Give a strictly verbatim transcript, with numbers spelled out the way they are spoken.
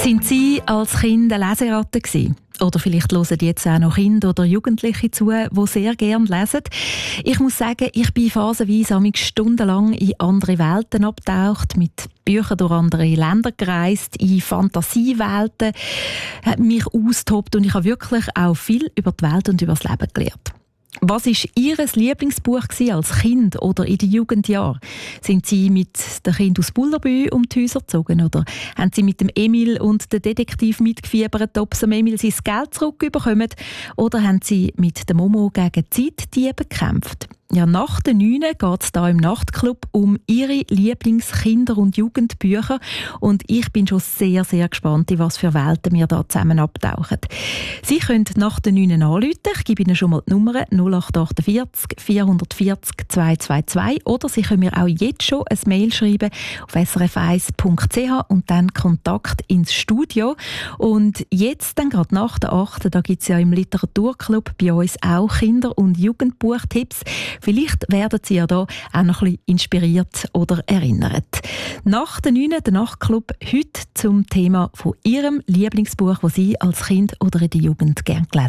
Sind Sie als Kind eine Leseratte gewesen? Oder vielleicht hören jetzt auch noch Kinder oder Jugendliche zu, die sehr gerne lesen. Ich muss sagen, ich bin phasenweise amigs stundenlang in andere Welten abgetaucht, mit Büchern durch andere Länder gereist, in Fantasiewelten, habe mich austobt und ich habe wirklich auch viel über die Welt und über das Leben gelernt. Was war Ihr Lieblingsbuch als Kind oder in den Jugendjahren? Sind Sie mit den Kindern aus Bullerbü um die Häuser gezogen? Oder haben Sie mit dem Emil und dem Detektiv mitgefiebert, ob Sie dem Emil sein Geld zurückbekommen? Oder haben Sie mit dem Momo gegen Zeitdiebe gekämpft? Ja, nach den neun geht es hier im Nachtclub um Ihre Lieblingskinder- und Jugendbücher. Und ich bin schon sehr, sehr gespannt, in was für Welten wir da zusammen abtauchen. Sie können nach den neun anrufen. Ich gebe Ihnen schon mal die Nummer null acht vier acht vier vier null zwei zwei zwei. Oder Sie können mir auch jetzt schon ein Mail schreiben auf s r f eins punkt c h und dann Kontakt ins Studio. Und jetzt, dann gerade nach der acht, da gibt es ja im Literaturclub bei uns auch Kinder- und Jugendbuchtipps. Vielleicht werden Sie ja da auch noch ein bisschen inspiriert oder erinnert. Nach der neun, der Nachtclub, heute zum Thema von Ihrem Lieblingsbuch, das Sie als Kind oder in der Jugend gerne gelesen haben.